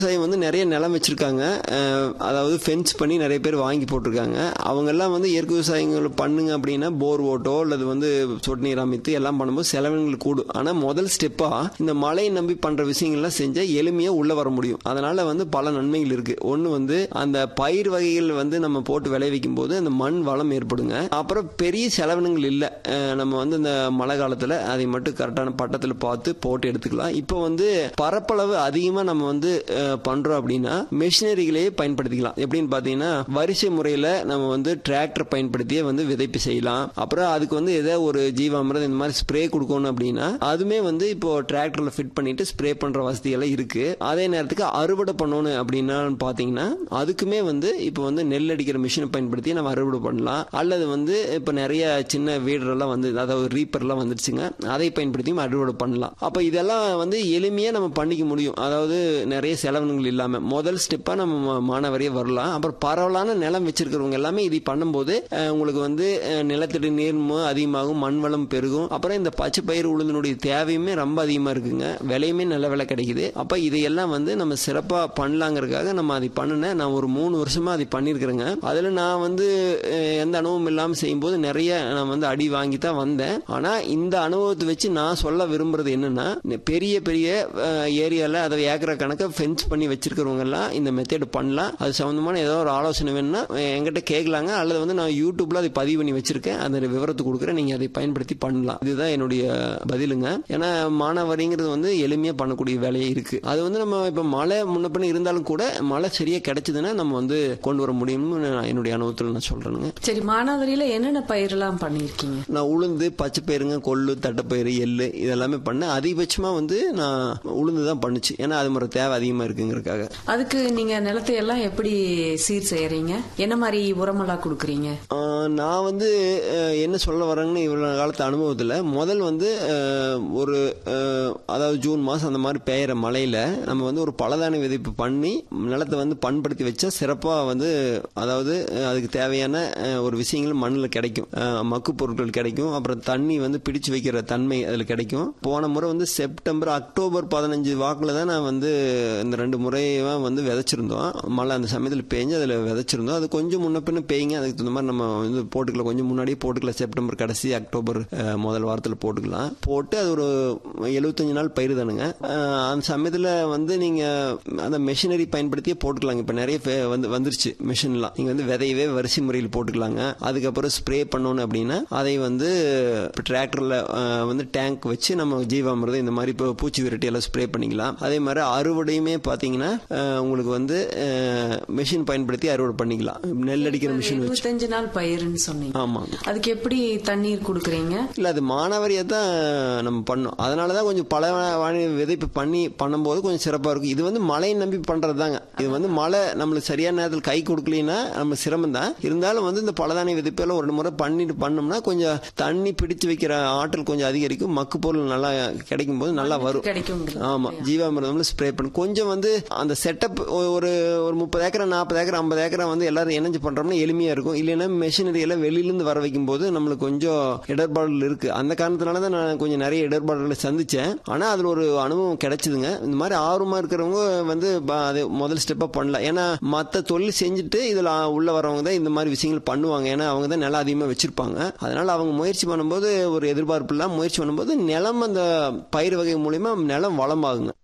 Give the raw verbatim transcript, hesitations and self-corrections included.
விவசாயம் வந்து நிறைய நிலம் வச்சிருக்காங்க. அதாவது ஃபென்ஸ் பண்ணி நிறைய பேர் வாங்கி போட்டிருக்காங்க. அவங்க எல்லாம் வந்து இயற்கை விவசாயங்கள் பண்ணுங்க அப்படின்னா போர் ஓட்டோ அல்லது வந்து சொட்டு நீர் அமைத்து எல்லாம் பண்ணும்போது செலவினங்கள் கூடும். ஆனா முதல் ஸ்டெப்பா இந்த மழையை நம்பி பண்ற விஷயங்கள்லாம் செஞ்சா எளிமையா உள்ள வர முடியும். அதனால வந்து பல நன்மைகள் இருக்கு. ஒன்னு வந்து அந்த பயிர் வகைகள் வந்து நம்ம போட்டு விளைவிக்கும் போது அந்த மண் வளம் ஏற்படுங்க. அப்புறம் பெரிய செலவினங்கள் இல்ல. நம்ம வந்து இந்த மழை காலத்துல அதை மட்டும் கரெக்டான பட்டத்துல பார்த்து போட்டு எடுத்துக்கலாம். இப்போ வந்து பரப்பளவு அதிகமா நம்ம வந்து பண்றோம் அப்படின்னா மெஷினரிகளையே பயன்படுத்திக்கலாம். எப்படின்னு பாத்தீங்கன்னா வரிசை முறையில நம்ம வந்து டிராக்டர் பயன்படுத்தியே வந்து விதைப்பு செய்யலாம். அப்புறம் அதுக்கு வந்து ஏதோ ஒரு ஜீவாமிர்தம் இந்த மாதிரி ஸ்ப்ரே கொடுக்கணும் அப்படின்னா அதுமே வந்து இப்போ டிராக்டர்ல ஃபிட் பண்ணிட்டு ஸ்ப்ரே பண்ற வசதி எல்லாம் இருக்கு. அதே நேரத்துக்கு அறுவடை பண்ணணும் அப்படின்னா பாத்தீங்கன்னா அதுக்குமே வந்து இப்போ வந்து நெல் அடிக்கிற மிஷினை பயன்படுத்தி நம்ம அறுவடை பண்ணலாம். அல்லது வந்து இப்ப நிறைய சின்ன வீடர் எல்லாம் வந்து அதாவது ரீப்பர் எல்லாம் வந்துருச்சுங்க, அதை பயன்படுத்தி அறுவடை பண்ணலாம். அப்ப இதெல்லாம் வந்து எளிமையா நம்ம பண்ணிக்க முடியும். அதாவது நிறைய செலவினங்கள் இல்லாம முதல் ஸ்டெப்பா நம்ம மாணவரையே வரலாம். அப்புறம் பரவலான நிலம் வச்சிருக்கிறவங்க எல்லாமே இது பண்ணும்போது உங்களுக்கு வந்து நிலத்தடி நீர்மும் அதிகமாகும், மண் வளம் பெருகும். அப்புறம் இந்த பச்சை பயிர் உளுந்தினுடைய தேவையுமே ரொம்ப அதிகமா இருக்குங்க, விலையுமே நல்ல விலை கிடைக்குது. அப்ப இதையெல்லாம் வந்து நம்ம சிறப்பா பண்ணலாங்கிறதுக்காக நம்ம அதை பண்ணினேன். நான் ஒரு மூணு வருஷமா அதை பண்ணிருக்கிறேங்க. அதுல நான் வந்து எந்த அனுபவம் இல்லாம செய்யும் போது நிறைய நான் வந்து அடி வாங்கி தான் வந்தேன். ஆனா இந்த அனுபவத்தை வச்சு நான் சொல்ல விரும்புறது என்னன்னா பெரிய பெரிய ஏரியால அதை ஏக்கர கணக்க ஃபென்ஸ் பண்ணி வச்சிருக்கிறவங்க எல்லாம் இந்த மெத்தட் பண்ணலாம். அது சம்பந்தமான ஏதோ ஒரு ஆலோசனை வேணும்னா என்கிட்ட கேட்கலாங்க. அல்லது வந்து நான் யூடியூப்ல அதை பதிவு பண்ணி வச்சிருக்கேன், அந்த விவரத்தை கொடுக்குறேன், நீங்க அதை பயன்படுத்தி பண்ணலாம். இதுதான் என்னுடைய பதிலுங்க. ஏன்னா மானாவாரிங்கிறது வந்து எளிமையா பண்ணக்கூடிய வேலையே இருக்கு. அது வந்து நம்ம இப்ப மழை முன்னப்பின இருந்தாலும் கூட மழை சரியா கிடைச்சதுன்னா நம்ம வந்து கொண்டு வர முடியும்னு என்னுடைய அனுபவத்தில் நான் சொல்றேனுங்க. சரி, மானாவாரியில என்னென்ன பயிரெல்லாம் பண்ணிருக்கீங்க? நான் உளுந்து, பச்சை பயிருங்க, கொள்ளு, தட்டைப்பயிறு, எள்ளு இதெல்லாமே பண்ணேன். அதிகபட்சமா வந்து நான் உளுந்து தான் பண்ணுச்சு. ஏன்னா அது மாதிரி தேவை அதிகமா இருக்குங்கிறதுக்காக. அதுக்கு நீங்க நிலத்தை எல்லாம் எப்படி சீர் செய்யறீங்க? என்ன மாதிரி உரமெல்லாம் கொடுக்குறீங்க? நான் வந்து என்ன சொல்ல வரேன்னு இவ்வளவு காலத்து அனுபவத்துல முதல் வந்து ஒரு அதாவது ஜூன் மாசம் அந்த மாதிரி பெய்யற மழையில நம்ம வந்து ஒரு பலதான விதைப்பு பண்ணி நிலத்தை வந்து பண்படுத்தி வச்சா சிறப்பா வந்து அதாவது அதுக்கு தேவையான ஒரு விஷயங்கள் மண்ணில் கிடைக்கும், மக்கு பொருட்கள் கிடைக்கும். அப்புறம் தண்ணி வந்து பிடிச்சு வைக்கிற தன்மை அதுல கிடைக்கும். போன முறை வந்து செப்டம்பர் அக்டோபர் பதினஞ்சு வாக்குல தான் நான் வந்து இந்த ரெண்டு முறையா வந்து விதைச்சிருந்தோம். மழை அந்த சமயத்தில் பெய்ஞ்சு அதுல விதைச்சிருந்தோம். அது கொஞ்சம் முன்ன பின்ன பெய்யுங்க, அதுக்கு தகுந்த மாதிரி நம்ம வந்து போட்டுக்கலாம். கொஞ்சம் முன்னாடியே போட்டுக்கலாம். செப்டம்பர் கடைசி அக்டோபர் முதல் வாரத்தில் போட்டுக்கலாம். போட்டு அது ஒரு எழுபத்தஞ்சு நாள் பயிர் தானுங்க. அந்த சமயத்தில் வந்து நீங்க அந்த மெஷினரி பயன்படுத்தியே போட்டுக்கலாங்க. இப்ப நிறைய வந்து வந்துருச்சு மிஷின்லாம். நீங்க வந்து விதையவே வரிசை முறையில் போட்டுக்கலாங்க. அதுக்கப்புறம் ஸ்ப்ரே பண்ணணும் அப்படின்னா அதை வந்து டிராக்டர்ல வந்து டேங்க் வச்சு நம்ம ஜீவாமிர்தம் இந்த மாதிரி இப்போ பூச்சி விரட்டி எல்லாம் ஸ்ப்ரே பண்ணிக்கலாம். அதே மாதிரி அறுவடையுமே பாத்தீங்கன்னா உங்களுக்கு வந்து மெஷின் பயன்படுத்தி அறுவடை பண்ணிக்கலாம். நெல் அடிக்கிற மிஷின் வச்சு எழுபத்தஞ்சு நாள் பயிர்னு சொன்னீங்க. ஆமாங்க. அதுக்கு எப்படி தண்ணீர் கொடுக்குறீங்க? இல்ல அது மானாவாரியா தான் நம்ம பண்ணோம். அதனாலதான் கொஞ்சம் பல விதைப்பு பண்ணி பண்ணும்போது கொஞ்சம் சிறப்பா இருக்கும். இது வந்து மழையை நம்பி பண்றதுதாங்க. இது வந்து மழை நம்மளுக்கு சரியான நேரத்தில் கை கொடுக்கலன்னா நம்ம சிரமம் தான். இருந்தாலும் வந்து இந்த பலதானிய விதைப்பு எல்லாம் ஒரு முறை பண்ணிட்டு பண்ணோம்னா கொஞ்சம் தண்ணி பிடிச்சு வைக்கிற ஆற்றல் கொஞ்சம் அதிகரிக்கும். மக்கு பொருள் நல்லா கிடைக்கும் போது நல்லா வரும். ஆமா, ஜீவாமிர்தம்ல ஸ்ப்ரே பண்ணு. கொஞ்சம் வந்து அந்த செட்டப் ஒரு ஒரு முப்பது ஏக்கரா நாற்பது ஏக்கரா ஐம்பது ஏக்கரா வந்து எல்லாரும் இணைஞ்சு பண்றோம்னா எளிமையா இருக்கும். இல்லைன்னா மெஷினரி எல்லாம் வெளியிலிருந்து வர வைக்கும் போது நம்மளுக்கு கொஞ்சம் இடர்பாடுகள் இருக்கு. அந்த காரணத்தினாலதான் நான் கொஞ்சம் நிறைய இடர்பாடுகளை சந்திச்சேன். ஆனா அதுல ஒரு அனுபவம் கிடைச்சதுங்க. இந்த மாதிரி ஆர்வமா இருக்கிறவங்க வந்து முதல் ஸ்டெப்பா பண்ணலாம். ஏன்னா மத்த தொழில் செஞ்சுட்டு இதுல உள்ள வரவங்க தான் இந்த மாதிரி விஷயங்கள் பண்ணுவாங்க. ஏன்னா அவங்க தான் நிலம் அதிகமா வச்சிருப்பாங்க. அதனால அவங்க முயற்சி பண்ணும்போது ஒரு எதிர்பார்ப்பு இல்லாம முயற்சி பண்ணும்போது நிலம் அந்த பயிர் வகை மூலியமா நிலம் வளமாகுங்க.